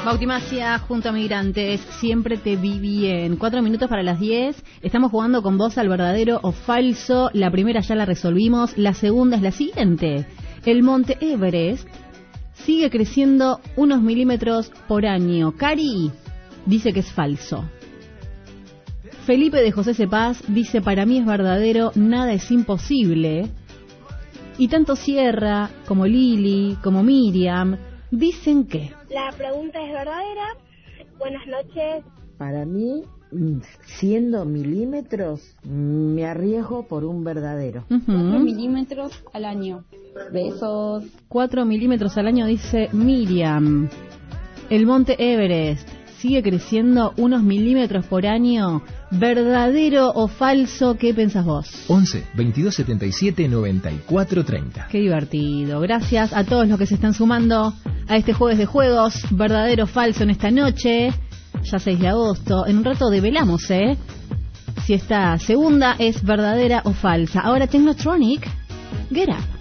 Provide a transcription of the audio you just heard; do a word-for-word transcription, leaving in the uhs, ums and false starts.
Bautimacia junto a Migrantes, siempre te vi bien. Cuatro minutos para las diez. Estamos jugando con vos al verdadero o falso. La primera ya la resolvimos. La segunda es la siguiente. El monte Everest sigue creciendo unos milímetros por año. Cari dice que es falso. Felipe de José Cepaz dice, para mí es verdadero, nada es imposible. Y tanto Sierra como Lili como Miriam dicen que la pregunta es verdadera. Buenas noches. Para mí, siendo milímetros, me arriesgo por un verdadero. Uh-huh. Cuatro milímetros al año. Besos. Cuatro milímetros al año, dice Miriam. El monte Everest sigue creciendo unos milímetros por año. ¿Verdadero o falso? ¿Qué pensás vos? once, veintidós, setenta y siete, noventa y cuatro, treinta. Qué divertido. Gracias a todos los que se están sumando a este jueves de juegos. ¿Verdadero o falso en esta noche? Ya seis de agosto. En un rato develamos, ¿eh? Si esta segunda es verdadera o falsa. Ahora Technotronic, Get Up.